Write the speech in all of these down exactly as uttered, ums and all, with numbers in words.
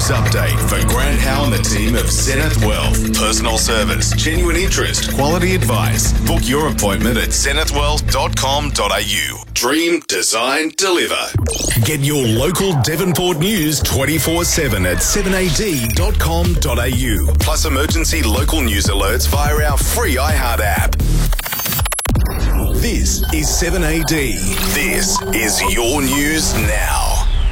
News update for Grant Howe and the team of Zenith Wealth. Personal service, genuine interest, quality advice. Book your appointment at zenith wealth dot com dot a u. Dream, design, deliver. Get your local Devonport news twenty-four seven at seven a d dot com dot a u. Plus emergency local news alerts via our free iHeart app. This is seven A D. This is your news now.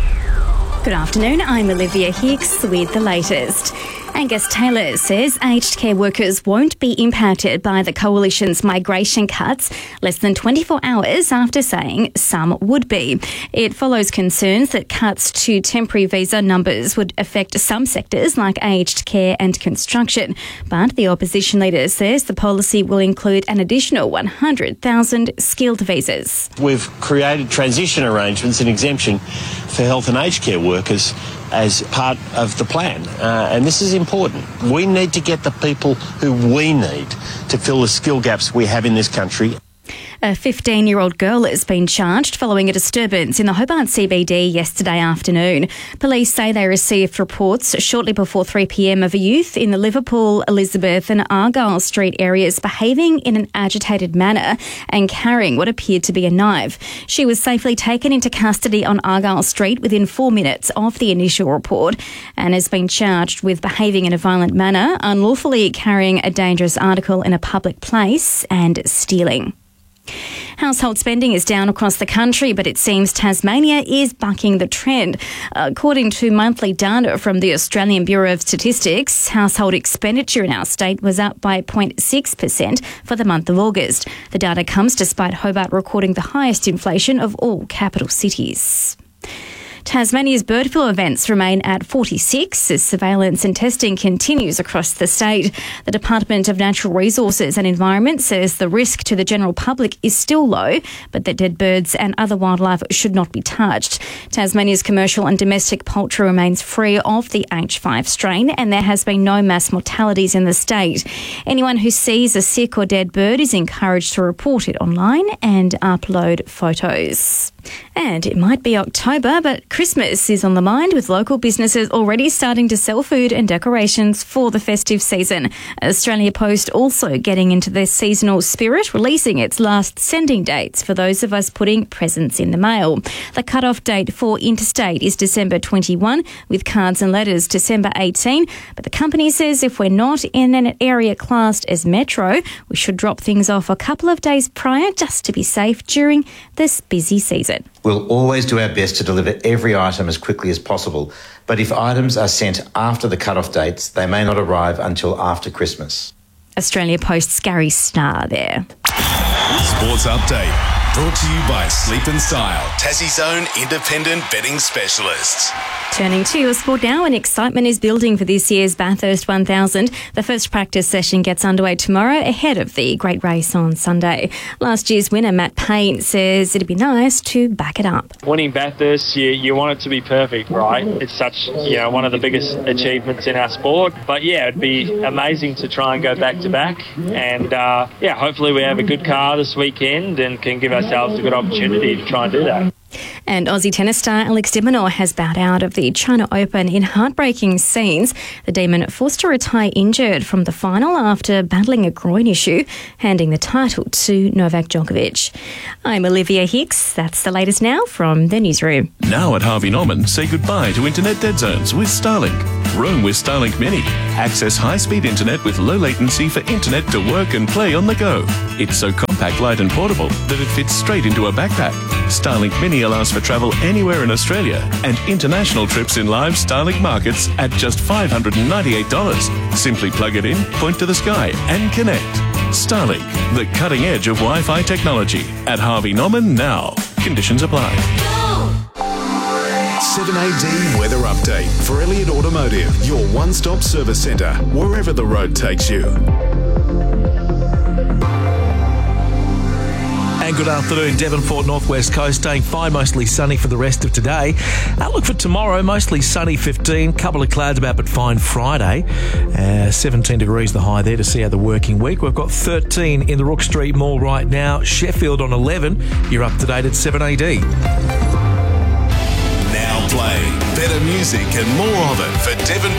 Good afternoon, I'm Olivia Hicks with the latest. Angus Taylor says aged care workers won't be impacted by the Coalition's migration cuts less than twenty-four hours after saying some would be. It follows concerns that cuts to temporary visa numbers would affect some sectors like aged care and construction. But the opposition leader says the policy will include an additional one hundred thousand skilled visas. We've created transition arrangements and exemption for health and aged care workers as part of the plan. Uh, and this is important. We need to get the people who we need to fill the skill gaps we have in this country. A fifteen-year-old girl has been charged following a disturbance in the Hobart C B D yesterday afternoon. Police say they received reports shortly before three p m of a youth in the Liverpool, Elizabeth and Argyle Street areas behaving in an agitated manner and carrying what appeared to be a knife. She was safely taken into custody on Argyle Street within four minutes of the initial report and has been charged with behaving in a violent manner, unlawfully carrying a dangerous article in a public place and stealing. Household spending is down across the country, but it seems Tasmania is bucking the trend. According to monthly data from the Australian Bureau of Statistics, household expenditure in our state was up by zero point six percent for the month of August. The data comes despite Hobart recording the highest inflation of all capital cities. Tasmania's bird flu events remain at forty-six as surveillance and testing continues across the state. The Department of Natural Resources and Environment says the risk to the general public is still low, but that dead birds and other wildlife should not be touched. Tasmania's commercial and domestic poultry remains free of the H five strain, and there has been no mass mortalities in the state. Anyone who sees a sick or dead bird is encouraged to report it online and upload photos. And it might be October, but Christmas is on the mind, with local businesses already starting to sell food and decorations for the festive season. Australia Post also getting into the seasonal spirit, releasing its last sending dates for those of us putting presents in the mail. The cut-off date for interstate is December twenty-first, with cards and letters December eighteenth. But the company says if we're not in an area classed as metro, we should drop things off a couple of days prior just to be safe during this busy season. We'll always do our best to deliver every item as quickly as possible, but if items are sent after the cut-off dates, they may not arrive until after Christmas. Australia Post's Gary Starr there. Sports update brought to you by Sleep and Style, Tassie's own independent betting specialists. Turning to your sport now, and excitement is building for this year's Bathurst one thousand. The first practice session gets underway tomorrow ahead of the great race on Sunday. Last year's winner, Matt Payne, says it'd be nice to back it up. Winning Bathurst, you, you want it to be perfect, right? It's such, you know, one of the biggest achievements in our sport. But yeah, it'd be amazing to try and go back to back. And uh, yeah, hopefully we have a good car this weekend and can give ourselves a good opportunity to try and do that. And Aussie tennis star Alex de Minaur has bowed out of the China Open in heartbreaking scenes. The Demon forced to retire injured from the final after battling a groin issue, handing the title to Novak Djokovic. I'm Olivia Hicks. That's the latest now from the newsroom. Now at Harvey Norman, say goodbye to internet dead zones with Starlink. Roam with Starlink Mini. Access high-speed internet with low latency for internet to work and play on the go. It's so compact, light and portable that it fits straight into a backpack. Starlink Mini allows for travel anywhere in Australia and international trips in live Starlink markets at just five hundred ninety-eight dollars. Simply plug it in, point to the sky and connect. Starlink, the cutting edge of Wi-Fi technology. At Harvey Norman now. Conditions apply. seven A D weather update for Elliott Automotive, your one-stop service centre, wherever the road takes you. And good afternoon, Devonport, Northwest Coast, staying fine, mostly sunny for the rest of today. Outlook for tomorrow, mostly sunny, fifteen, couple of clouds about, but fine Friday. Uh, seventeen degrees the high there to see how the working week. We've got thirteen in the Rook Street Mall right now, Sheffield on eleven. You're up to date at seven A D. Now playing better music. music and more of it for Devon